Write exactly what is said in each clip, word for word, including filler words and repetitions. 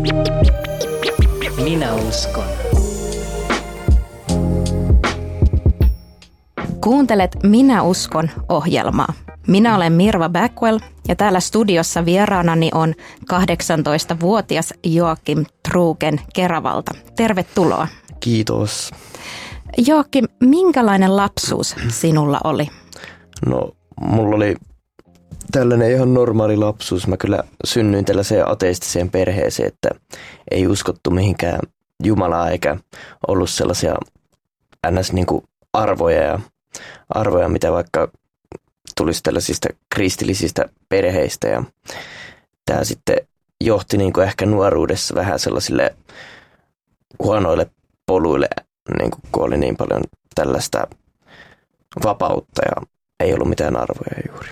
Minä uskon. Kuuntelet Minä uskon -ohjelmaa. Minä olen Mirva Backwell ja täällä studiossa vieraanani on kahdeksantoistavuotias Joakim Truuken Keravalta. Tervetuloa. Kiitos. Joakim, minkälainen lapsuus sinulla oli? No, mulla oli tällainen ihan normaali lapsuus. Mä kyllä synnyin tällaiseen ateistiseen perheeseen, että ei uskottu mihinkään Jumalaa eikä ollut sellaisia ns. Niin kuin arvoja ja arvoja, mitä vaikka tulisi tällaisista kristillisistä perheistä. Ja tämä sitten johti niin kuin ehkä nuoruudessa vähän sellaisille huonoille poluille, niin kuin kun oli niin paljon tällaista vapautta ja ei ollut mitään arvoja juuri.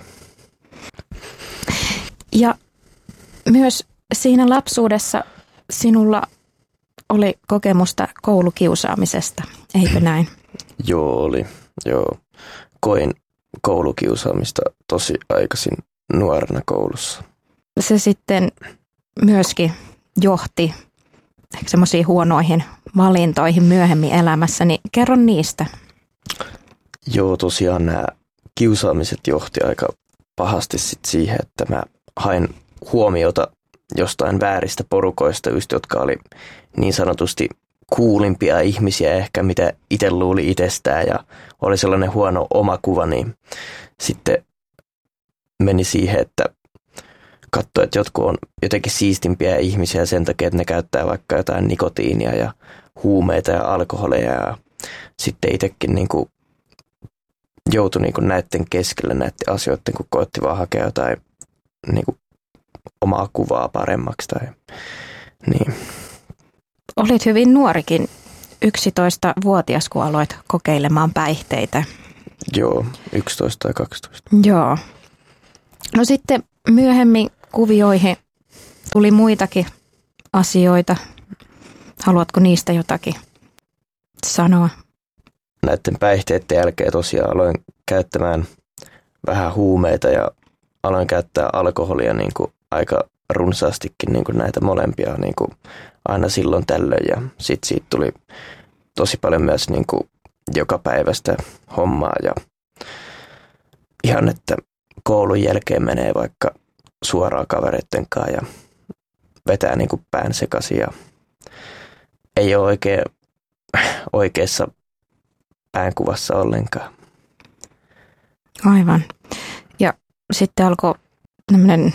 Ja myös siinä lapsuudessa sinulla oli kokemusta koulukiusaamisesta, eikö näin? Joo, oli. Joo. Koin koulukiusaamista tosi aikaisin nuorena koulussa. Se sitten myöskin johti semmoisiin huonoihin valintoihin myöhemmin elämässä, niin kerro niistä. Joo, tosiaan nämä kiusaamiset johti aika pahasti sit siihen, että mä hain huomiota jostain vääristä porukoista, just jotka oli niin sanotusti kuulimpia ihmisiä ehkä, mitä itse luuli itsestään ja oli sellainen huono omakuva, niin sitten meni siihen, että katsoi, että jotkut on jotenkin siistimpiä ihmisiä sen takia, että ne käyttää vaikka jotain nikotiinia ja huumeita ja alkoholeja ja sitten itsekin niin kuin joutui niin kuin näiden keskelle näiden asioiden, kun koetti vaan hakea jotain niin kuin omaa kuvaa paremmaksi. Tai, niin. Olit hyvin nuorikin, yksitoistavuotias, kun aloit kokeilemaan päihteitä. Joo, yksitoista tai kaksitoista. Joo. No sitten myöhemmin kuvioihin tuli muitakin asioita. Haluatko niistä jotakin sanoa? Näiden päihteiden jälkeen tosiaan aloin käyttämään vähän huumeita ja aloin käyttää alkoholia niin kuin aika runsaastikin niin kuin näitä molempia niin kuin aina silloin tällöin. Ja sitten siitä tuli tosi paljon myös niin kuin jokapäiväistä hommaa ja ihan, että koulun jälkeen menee vaikka suoraan kavereitten kanssa ja vetää niin kuin pään sekaisin ja ei ole oikein oikeassa päänkuvassa ollenkaan. Aivan. Ja sitten alkoi tämmöinen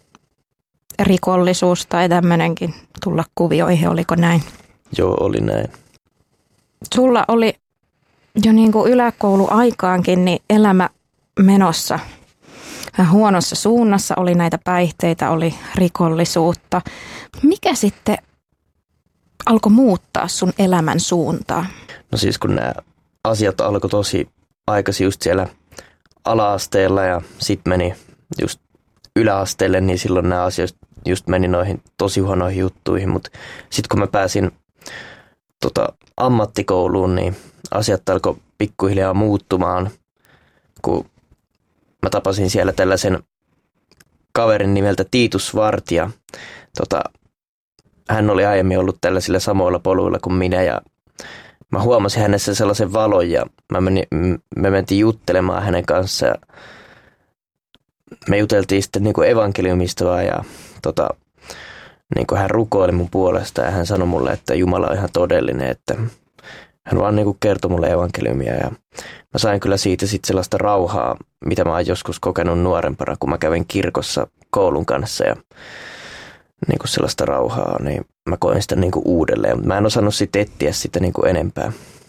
rikollisuus tai tämmöinenkin tulla kuvioihin, oliko näin? Joo, oli näin. Sulla oli jo niin kuin yläkouluaikaankin niin elämä menossa vähän huonossa suunnassa, oli näitä päihteitä, oli rikollisuutta. Mikä sitten alkoi muuttaa sun elämän suuntaa? No siis kun nämä asiat alkoi tosi aikaisin just siellä ala-asteella ja sitten meni just yläasteelle, niin silloin nämä asiat just meni noihin tosi huonoihin juttuihin. Mutta sitten kun mä pääsin tota, ammattikouluun, niin asiat alkoi pikkuhiljaa muuttumaan, kun mä tapasin siellä tällaisen kaverin nimeltä Titus Vartija. Tota, hän oli aiemmin ollut tällaisilla samoilla poluilla kuin minä ja mä huomasin hänessä sellaisen valon ja mä menin, me mentiin juttelemaan hänen kanssaan ja me juteltiin sitten niin kuin evankeliumista vaan ja tota, niin kuin hän rukoili mun puolesta ja hän sanoi mulle, että Jumala on ihan todellinen, että hän vaan niin kuin kertoi mulle evankeliumia ja mä sain kyllä siitä sitten sellaista rauhaa, mitä mä oon joskus kokenut nuorempana, kun mä kävin kirkossa koulun kanssa ja niin kuin sellaista rauhaa, niin mä koin sitä niin kuin uudelleen, mutta mä en osannut sitten etsiä sitä niin kuin enempää.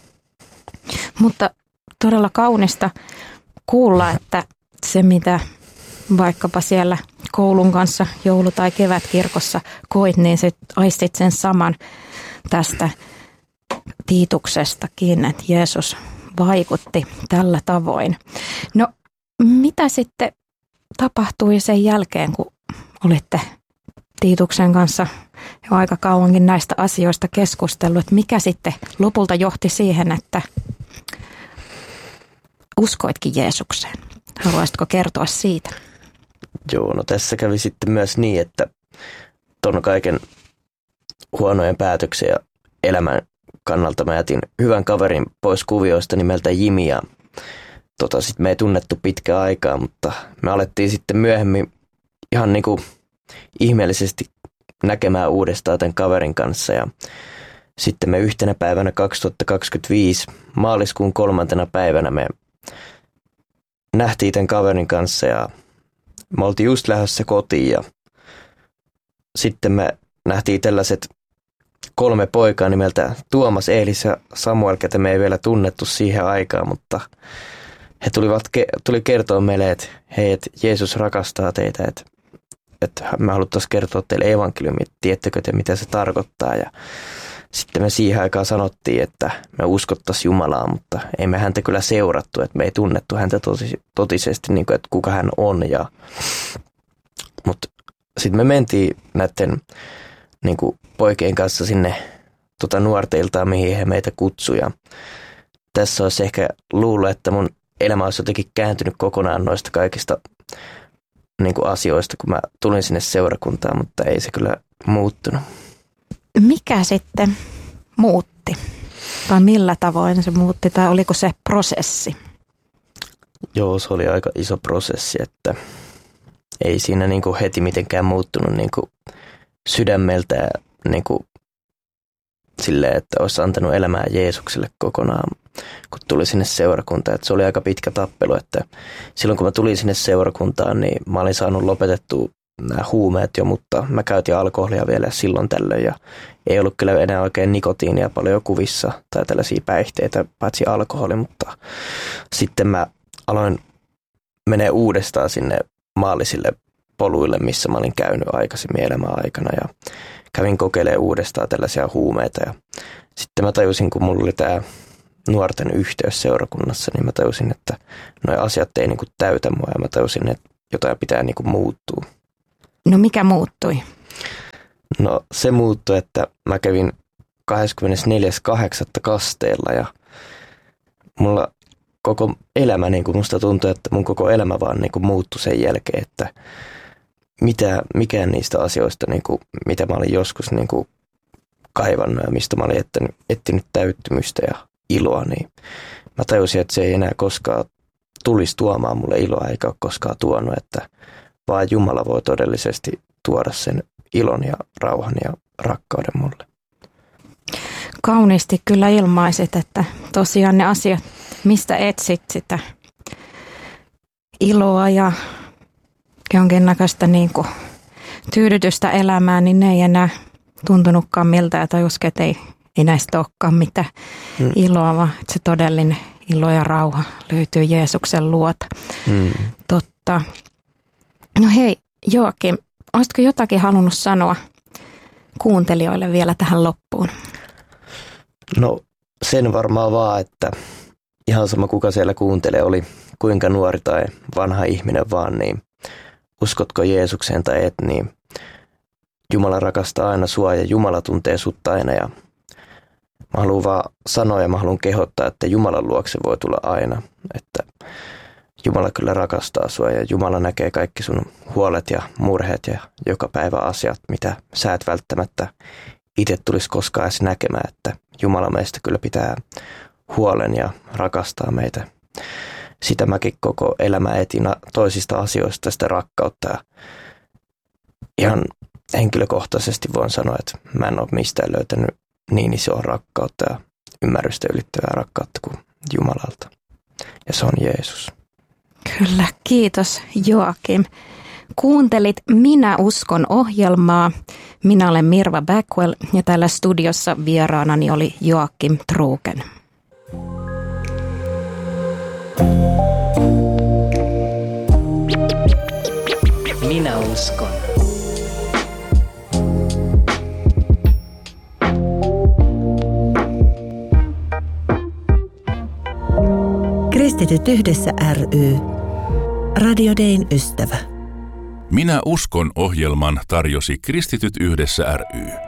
Mutta todella kaunista kuulla, että se mitä vaikkapa siellä koulun kanssa joulu- tai kevätkirkossa koit, niin sit aistit sen saman tästä Tiituksestakin, että Jeesus vaikutti tällä tavoin. No mitä sitten tapahtui sen jälkeen, kun olitte Tiituksen kanssa jo aika kauankin näistä asioista keskustellut, että mikä sitten lopulta johti siihen, että uskoitkin Jeesukseen? Haluaisitko kertoa siitä? Joo, no tässä kävi sitten myös niin, että ton kaiken huonojen päätöksen ja elämän kannalta mä jätin hyvän kaverin pois kuvioista nimeltä Jimi ja tota, sit me ei tunnettu pitkää aikaa, mutta me alettiin sitten myöhemmin ihan niinku ihmeellisesti näkemään uudestaan tämän kaverin kanssa ja sitten me yhtenä päivänä kaksituhattakaksikymmentäviisi maaliskuun kolmantena päivänä me nähtiin tämän kaverin kanssa ja me oltiin just lähdössä kotiin ja sitten me nähtiin tällaiset kolme poikaa nimeltä Tuomas, Eelis ja Samuel, ketä me ei vielä tunnettu siihen aikaan, mutta he tulivat, tuli kertoa meille, että hei, että Jeesus rakastaa teitä, että, että me haluttaisiin kertoa teille evankeliumi, että tiedättekö te, mitä se tarkoittaa. Ja sitten me siihen aikaan sanottiin, että me uskottaisiin Jumalaa, mutta ei me häntä kyllä seurattu, että me ei tunnettu häntä tosi, totisesti, niin kuin, että kuka hän on. Ja, mutta sitten me mentiin näiden niin kuin poikien kanssa sinne tota nuorteiltaan, mihin he meitä kutsuivat. Tässä olisi ehkä luullut, että mun elämä olisi jotenkin kääntynyt kokonaan noista kaikista niin kuin asioista, kun mä tulin sinne seurakuntaan, mutta ei se kyllä muuttunut. Mikä sitten muutti? Tai millä tavoin se muutti? Tai oliko se prosessi? Joo, se oli aika iso prosessi, että ei siinä niin kuin heti mitenkään muuttunut niin kuin sydämeltä ja niin kuin silleen, että olisi antanut elämää Jeesukselle kokonaan, kun tuli sinne seurakuntaan. Että se oli aika pitkä tappelu, että silloin kun mä tulin sinne seurakuntaan, niin mä olin saanut lopetettua nämä huumeet jo, mutta mä käytin alkoholia vielä silloin tällöin ja ei ollut kyllä enää oikein nikotiinia paljon kuvissa tai tällaisia päihteitä, paitsi alkoholi, mutta sitten mä aloin menee uudestaan sinne maallisille poluille, missä mä olin käynyt aikaisemmin elämän aikana ja kävin kokeilemaan uudestaan tällaisia huumeita ja sitten mä tajusin, kun mulla oli tämä nuorten yhteys seurakunnassa, niin mä tajusin, että nuo asiat ei niinku täytä mua ja mä tajusin, että jotain pitää niinku muuttua. No mikä muuttui? No se muuttui, että mä kävin kahdeskymmenesneljäs kahdeksatta kasteella ja mulla koko elämä, niin kuin musta tuntui, että mun koko elämä vaan niin kuin muuttui sen jälkeen, että mitä, mikään niistä asioista, niin kuin, mitä mä olin joskus niin kuin kaivannut ja mistä mä olin etsinyt, etsinyt täyttymystä ja iloa, niin mä tajusin, että se ei enää koskaan tulisi tuomaan mulle iloa eikä ole koskaan tuonut, että vaan Jumala voi todellisesti tuoda sen ilon ja rauhan ja rakkauden mulle. Kauniisti kyllä ilmaisit, että tosiaan ne asiat, mistä etsit sitä iloa ja jonkinnäköistä niin kuin tyydytystä elämään, niin ne ei enää tuntunutkaan miltä ja tajuskin, että ei, ei näistä olekaan mitään hmm. iloa, vaan että se todellinen ilo ja rauha löytyy Jeesuksen luota. Hmm. Totta. No hei Joakim, olisitko jotakin halunnut sanoa kuuntelijoille vielä tähän loppuun? No sen varmaan vaan, että ihan sama kuka siellä kuuntelee, oli kuinka nuori tai vanha ihminen vaan, niin uskotko Jeesukseen tai et, niin Jumala rakastaa aina sua ja Jumala tuntee sut aina ja mä haluan vaan sanoa ja mä haluan kehottaa, että Jumalan luokse voi tulla aina, että Jumala kyllä rakastaa sua ja Jumala näkee kaikki sun huolet ja murheet ja joka päivä asiat, mitä sä et välttämättä itse tulisi koskaan edes näkemään, että Jumala meistä kyllä pitää huolen ja rakastaa meitä. Sitä mäkin koko elämä etin toisista asioista sitä rakkautta. Ja ihan henkilökohtaisesti voin sanoa, että mä en ole mistään löytänyt niin isoa rakkautta ja ymmärrystä ylittävää rakkautta kuin Jumalalta. Ja se on Jeesus. Kyllä, kiitos Joakim. Kuuntelit Minä uskon -ohjelmaa. Minä olen Mirva Backwell ja täällä studiossa vieraanani oli Joakim Truuken. Minä uskon. Kristityt yhdessä ry. Radio Dayn ystävä. Minä uskon -ohjelman tarjosi Kristityt yhdessä ry.